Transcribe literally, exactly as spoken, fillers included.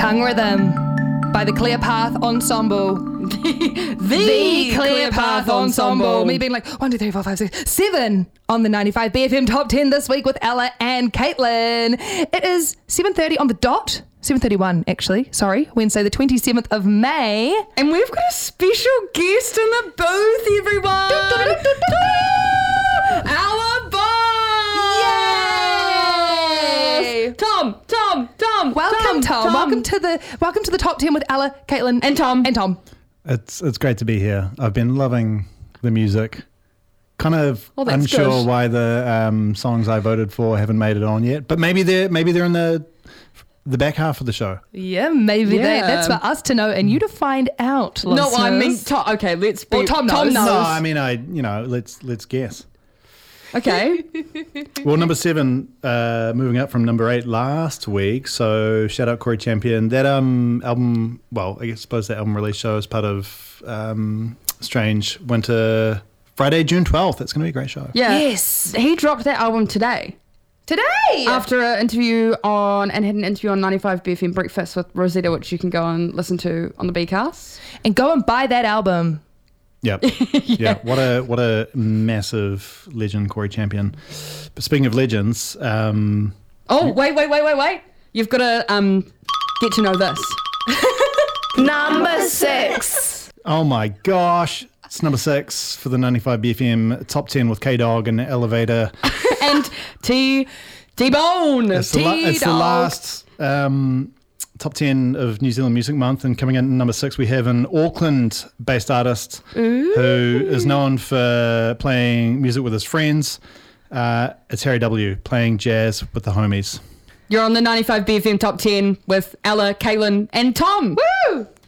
Tongue Rhythm by the Clear Path Ensemble. the, The Clear Path Ensemble. Me being like, one, two, three, four, five, six, seven on the ninety-five B F M Top ten this week with Ella and Caitlin. It is seven thirty on the dot. seven thirty-one, actually. Sorry. Wednesday, the twenty-seventh of May. And we've got a special guest in the booth, everyone. Our boss. Yay! Tom, Tom, Tom. Welcome, Tom. Tom. Welcome to the welcome to the top ten with Ella, Caitlin, And Tom. And Tom. It's it's great to be here. I've been loving the music. Kind of Oh, that's unsure good. why the um, songs I voted for haven't made it on yet, but maybe they're maybe they're in the the back half of the show. Yeah, maybe Yeah. They, that's for us to know and you to find out. No, I mean, listeners. Tom. Okay, let's be. Well, Tom knows. Tom knows. No, I mean I you know let's let's guess. Okay. Well, number seven, uh, moving up from number eight last week. So shout out Corey Champion. That um album, well, I guess suppose that album release show is part of um, Strange Winter Friday, June twelfth. It's going to be a great show. Yeah. Yes. He dropped that album today. Today. After an interview on, and had an interview on ninety-five B F M Breakfast with Rosetta, which you can go and listen to on the B-Cast. And go and buy that album. Yep. yeah. What a what a massive legend, Corey Champion. But speaking of legends, um, Oh, wait, wait, wait, wait, wait. You've got to um, get to know this. Number six. oh my gosh, it's number six for the ninety-five B F M top ten with K Dog and Elevator. And T T-Bone. It's the, la- it's the T-Dog. last um, top ten of New Zealand Music Month, and coming in at number six, we have an Auckland-based artist Ooh. who is known for playing music with his friends. Uh, it's Harry W. playing jazz with the homies. You're on the ninety-five B F M Top ten with Ella, Caitlin, and Tom. Woo!